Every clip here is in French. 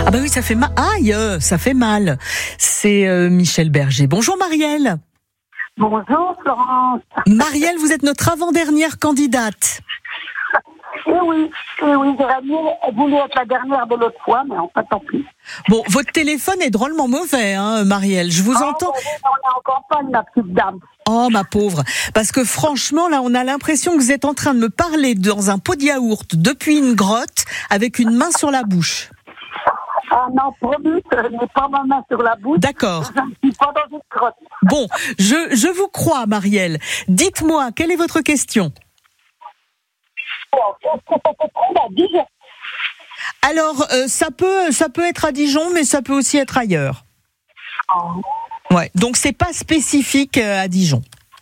Ah bah oui, ça fait mal. Aïe, ça fait mal. C'est Michel Berger. Bonjour Marielle. Bonjour Florence. Marielle, vous êtes notre avant-dernière candidate. Eh oui, j'aurais voulu être la dernière de l'autre fois, mais enfin tant pis. Bon, votre téléphone est drôlement mauvais, hein, Marielle. Je vous entends. On est en campagne, ma petite dame. Oh, ma pauvre. Parce que franchement, là, on a l'impression que vous êtes en train de me parler dans un pot de yaourt depuis une grotte avec une main sur la bouche. Ah non, promis, je n'ai pas ma main sur la bouche. D'accord. Je ne suis pas dans une grotte. Bon, je vous crois, Marielle. Dites-moi, quelle est votre question ? Est-ce que ça peut prendre à Dijon ? Alors, ça peut être à Dijon, mais ça peut aussi être ailleurs. Ouais, donc c'est pas spécifique à Dijon.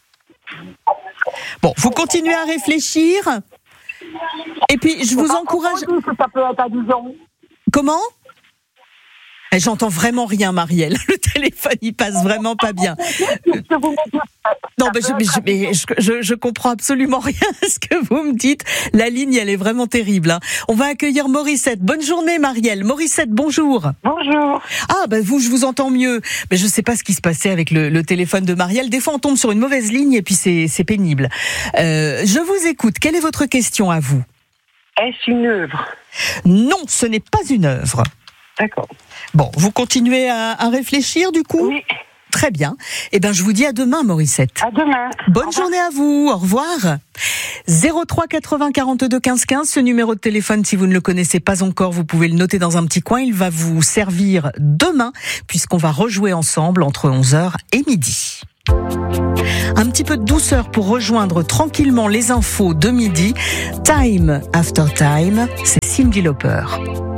Bon, vous continuez à réfléchir. Et puis, je vous encourage... Ça peut être à Dijon. Comment ? J'entends vraiment rien, Marielle. Le téléphone, il passe vraiment pas bien. Non, mais je comprends absolument rien à ce que vous me dites. La ligne, elle est vraiment terrible. Hein. On va accueillir Morissette. Bonne journée, Marielle. Morissette, bonjour. Bonjour. Ah, ben vous, je vous entends mieux. Mais je sais pas ce qui se passait avec le téléphone de Marielle. Des fois, on tombe sur une mauvaise ligne et puis c'est pénible. Je vous écoute. Quelle est votre question à vous ? Est-ce une œuvre ? Non, ce n'est pas une œuvre. D'accord. Bon, vous continuez à réfléchir du coup ? Oui. Très bien. Eh bien, je vous dis à demain, Morissette. À demain. Bonne journée à vous. Au revoir. 03 80 42 15 15. Ce numéro de téléphone, si vous ne le connaissez pas encore, vous pouvez le noter dans un petit coin. Il va vous servir demain, puisqu'on va rejouer ensemble entre 11h et midi. Un petit peu de douceur pour rejoindre tranquillement les infos de midi. Time After Time, c'est Cyndi Lauper.